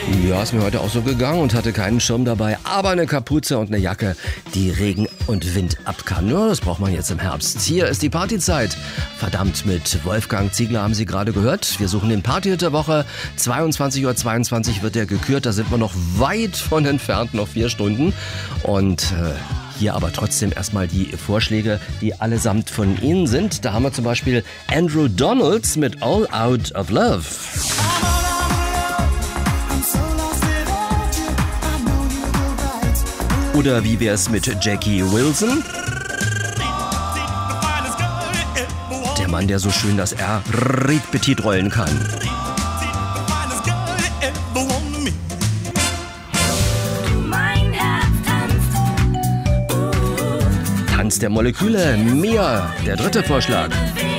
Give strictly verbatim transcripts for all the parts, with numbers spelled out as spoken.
Ja, ist mir heute auch so gegangen und hatte keinen Schirm dabei, aber eine Kapuze und eine Jacke, die Regen und Wind ab kann. Ja, das braucht man jetzt im Herbst. Hier ist die Partyzeit. Verdammt, mit Wolfgang Ziegler haben Sie gerade gehört. Wir suchen den Partyhit der Woche. zweiundzwanzig Uhr zweiundzwanzig wird der gekürt. Da sind wir noch weit von entfernt, noch vier Stunden. Und äh, hier aber trotzdem erstmal die Vorschläge, die allesamt von Ihnen sind. Da haben wir zum Beispiel Andrew Donalds mit All Out of Love. Oder wie wär's mit Jackie Wilson? Der Mann, der so schön das R Riet Petit rollen kann. Tanz der Moleküle, Mia, der dritte Vorschlag.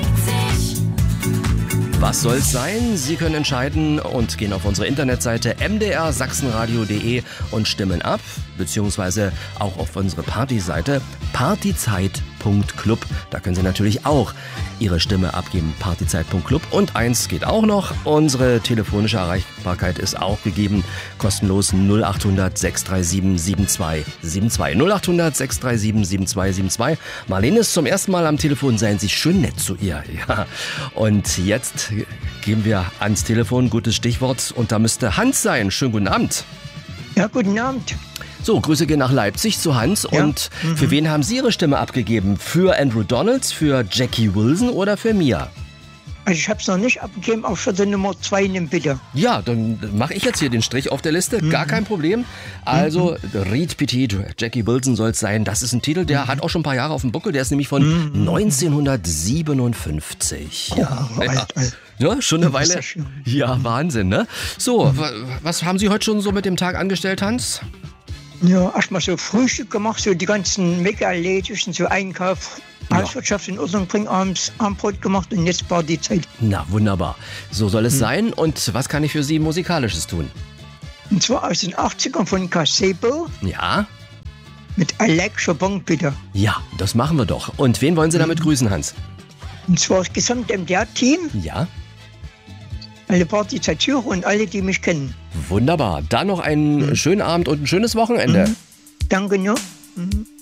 Was soll's sein? Sie können entscheiden und gehen auf unsere Internetseite m d r sachsenradio punkt d e und stimmen ab, beziehungsweise auch auf unsere Partyseite partyzeit punkt club. Da können Sie natürlich auch Ihre Stimme abgeben, partyzeit punkt club. Und eins geht auch noch, unsere telefonische Erreichbarkeit ist auch gegeben, kostenlos null acht hundert sechs drei sieben sieben zwei sieben zwei. null acht hundert sechs drei sieben sieben zwei sieben zwei. Marlene ist zum ersten Mal am Telefon, seien Sie schön nett zu ihr. Ja. Und jetzt gehen wir ans Telefon, gutes Stichwort, und da müsste Hans sein. Schönen guten Abend. Ja, guten Abend. So, Grüße gehen nach Leipzig zu Hans. Ja. Und mhm. für wen haben Sie Ihre Stimme abgegeben? Für Andrew Donalds, für Jackie Wilson oder für Mia? Also ich habe es noch nicht abgegeben, auch für die Nummer zwei, nimm bitte. Ja, dann mache ich jetzt hier den Strich auf der Liste, mhm. gar kein Problem. Also mhm. Riet Petit, Jackie Wilson soll es sein. Das ist ein Titel, der mhm. hat auch schon ein paar Jahre auf dem Buckel. Der ist nämlich von mhm. neunzehnhundertsiebenundfünfzig. Oh, ja. alt, Ja. alt. Ja, schon eine Weile. Ja, Wahnsinn, ne? So, mhm. was haben Sie heute schon so mit dem Tag angestellt, Hans? Ja, erstmal so Frühstück gemacht, so die ganzen Mega erledigt und so Einkauf, Ja. Hauswirtschaft in Ordnung bringen, abends Abendbrot gemacht und jetzt war die Zeit. Na, wunderbar. So soll es Mhm. sein. Und was kann ich für Sie Musikalisches tun? Und zwar aus den achtzigern von Casebo Ja? mit I Like Chopin, bitte. Ja, das machen wir doch. Und wen wollen Sie damit grüßen, Hans? Und zwar das gesamte M D R-Team, Ja? alle Partyzeit-Hörer und alle, die mich kennen. Wunderbar. Dann noch einen schönen Abend und ein schönes Wochenende. Mhm. Danke, ne? Mhm.